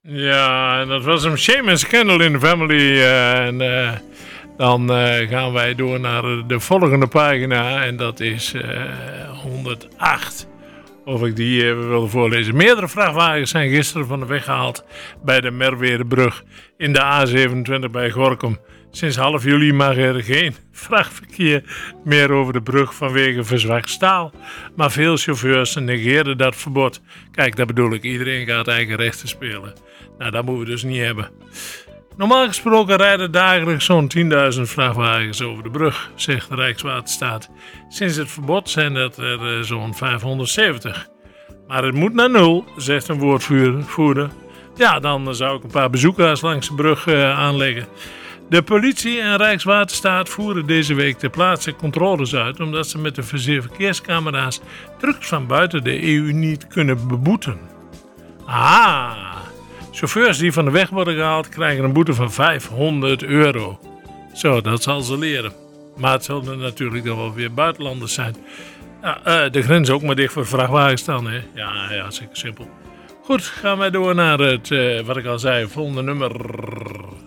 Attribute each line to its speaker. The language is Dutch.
Speaker 1: Ja, en dat was een shame and scandal in the family. Dan gaan wij door naar de volgende pagina. En dat is 108. Of ik die even wil voorlezen. Meerdere vrachtwagens zijn gisteren van de weg gehaald bij de Merwerebrug in de A27 bij Gorinchem. Sinds half juli mag er geen vrachtverkeer meer over de brug vanwege verzwakt staal. Maar veel chauffeurs negeerden dat verbod. Kijk, dat bedoel ik. Iedereen gaat eigen rechten spelen. Nou, dat moeten we dus niet hebben. Normaal gesproken rijden dagelijks zo'n 10.000 vrachtwagens over de brug, zegt de Rijkswaterstaat. Sinds het verbod zijn dat er zo'n 570. Maar het moet naar 0, zegt een woordvoerder. Ja, dan zou ik een paar bezoekers langs de brug aanleggen. De politie en Rijkswaterstaat voeren deze week ter plaatse controles uit, omdat ze met de verkeerscamera's trucks van buiten de EU niet kunnen beboeten. Chauffeurs die van de weg worden gehaald krijgen een boete van €500. Zo, dat zal ze leren. Maar het zullen natuurlijk dan wel weer buitenlanders zijn. Ja, de grens ook maar dicht voor vrachtwagens dan, hè? Ja, zeker simpel. Goed, gaan wij door naar het, wat ik al zei, volgende nummer.